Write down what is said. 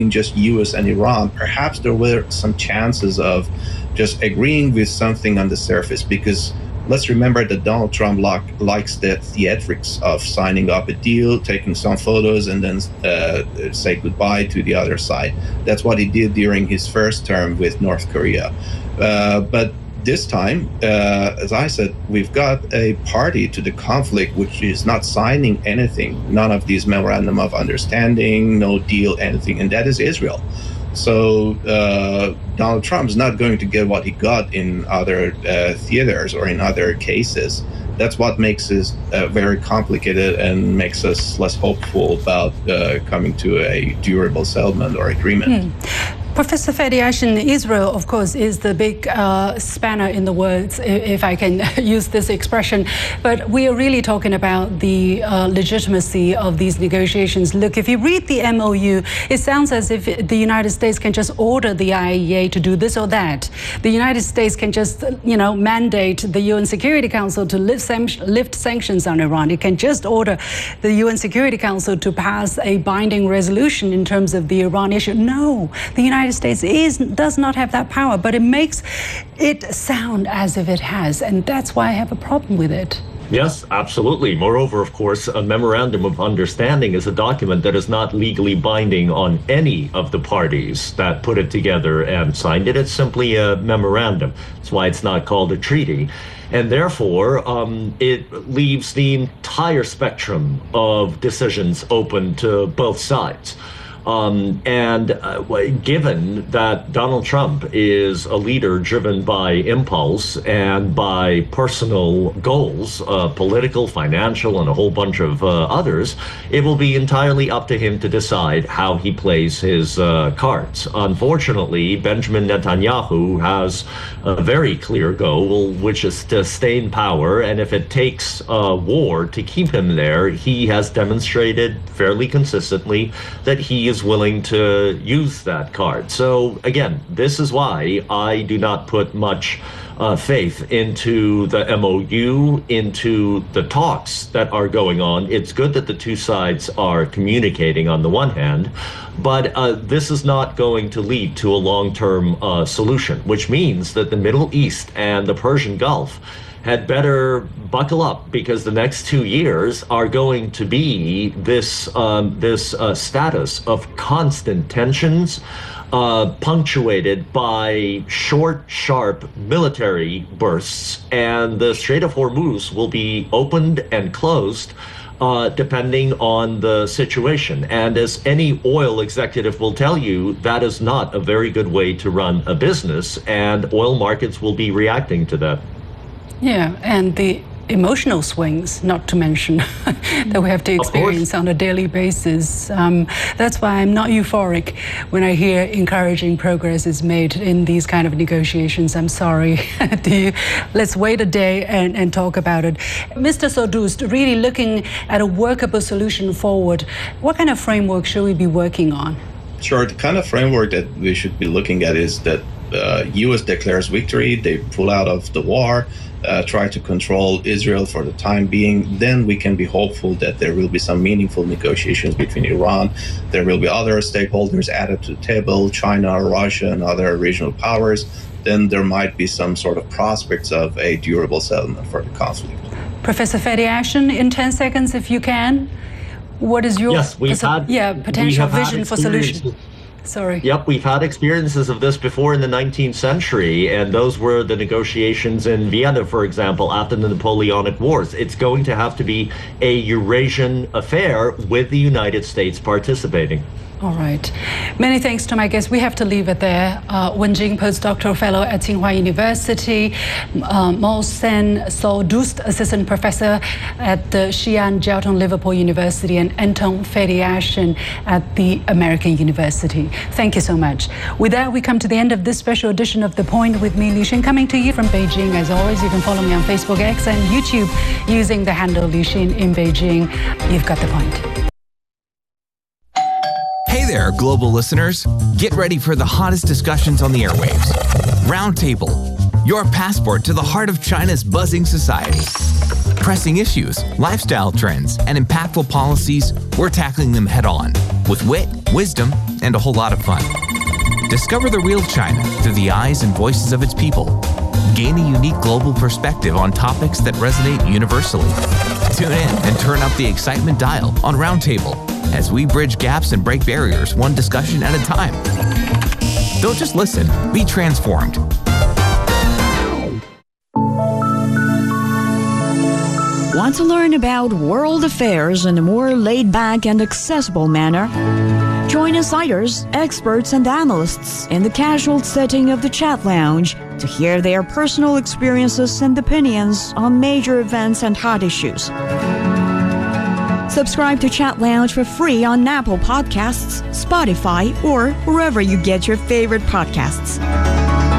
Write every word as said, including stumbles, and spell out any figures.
just U S and Iran, perhaps there were some chances of just agreeing with something on the surface, because let's remember that Donald Trump like, likes the theatrics of signing up a deal, taking some photos, and then uh, say goodbye to the other side. That's what he did during his first term with North Korea. Uh, but this time, uh, as I said, we've got a party to the conflict which is not signing anything, none of these memorandum of understanding, no deal, anything, and that is Israel. So uh, Donald Trump is not going to get what he got in other uh, theaters or in other cases. That's what makes this uh, very complicated and makes us less hopeful about uh, coming to a durable settlement or agreement. Hmm. Professor Fediashin, Israel, of course, is the big uh, spanner in the works, if I can use this expression. But we are really talking about the uh, legitimacy of these negotiations. Look, if you read the M O U, it sounds as if the United States can just order the I A E A to do this or that. The United States can just, you know, mandate the U N Security Council to lift, lift sanctions on Iran. It can just order the U N Security Council to pass a binding resolution in terms of the Iran issue. No, the United United States is, does not have that power, but it makes it sound as if it has, and that's why I have a problem with it. Yes, absolutely. Moreover, of course, a memorandum of understanding is a document that is not legally binding on any of the parties that put it together and signed it. It's simply a memorandum. That's why it's not called a treaty. And therefore, um, it leaves the entire spectrum of decisions open to both sides. Um, and uh, given that Donald Trump is a leader driven by impulse and by personal goals, uh, political, financial, and a whole bunch of uh, others, it will be entirely up to him to decide how he plays his uh, cards. Unfortunately, Benjamin Netanyahu has a very clear goal, which is to stay in power. And if it takes uh, war to keep him there, he has demonstrated fairly consistently that he is willing to use that card. So again, this is why I do not put much uh, faith into the M O U, into the talks that are going on. It's good that the two sides are communicating on the one hand, but uh, this is not going to lead to a long-term uh, solution, which means that the Middle East and the Persian Gulf had better buckle up, because the next two years are going to be this um, this uh, status of constant tensions, uh, punctuated by short, sharp military bursts, and the Strait of Hormuz will be opened and closed Uh, depending on the situation. And as any oil executive will tell you, that is not a very good way to run a business, and oil markets will be reacting to that. Yeah, and the emotional swings, not to mention, that we have to experience on a daily basis. Um, that's why I'm not euphoric when I hear encouraging progress is made in these kind of negotiations. I'm sorry. Do you, let's wait a day and, and talk about it. Mister Sodust, really looking at a workable solution forward, what kind of framework should we be working on? Sure, the kind of framework that we should be looking at is that uh, U S declares victory, they pull out of the war, Uh, try to control Israel for the time being, then we can be hopeful that there will be some meaningful negotiations between Iran. There will be other stakeholders added to the table, China, Russia, and other regional powers. Then there might be some sort of prospects of a durable settlement for the conflict. Professor Fediashin, in ten seconds, if you can, what is your yes, we've had, yeah, potential we vision for solution? Sorry. Yep, we've had experiences of this before in the nineteenth century, and those were the negotiations in Vienna, for example, after the Napoleonic Wars. It's going to have to be a Eurasian affair with the United States participating. All right. Many thanks to my guests. We have to leave it there. Uh, Wenjing, postdoctoral fellow at Tsinghua University, uh, Mohsen Sodust, assistant professor at the Xi'an Jiaotong Liverpool University, and Anton Fediashin at the American University. Thank you so much. With that, we come to the end of this special edition of The Point with me, Li Xin, coming to you from Beijing. As always, you can follow me on Facebook, X, and YouTube using the handle Li Xin in Beijing. You've got the point. Hey there, global listeners. Get ready for the hottest discussions on the airwaves. Roundtable, your passport to the heart of China's buzzing society. Pressing issues, lifestyle trends, and impactful policies, we're tackling them head on with wit, wisdom, and a whole lot of fun. Discover the real China through the eyes and voices of its people. Gain a unique global perspective on topics that resonate universally. Tune in and turn up the excitement dial on Roundtable as we bridge gaps and break barriers one discussion at a time. Don't just listen, be transformed. Want to learn about world affairs in a more laid-back and accessible manner? Join insiders, experts, and analysts in the casual setting of the Chat Lounge to hear their personal experiences and opinions on major events and hot issues. Subscribe to Chat Lounge for free on Apple Podcasts, Spotify, or wherever you get your favorite podcasts.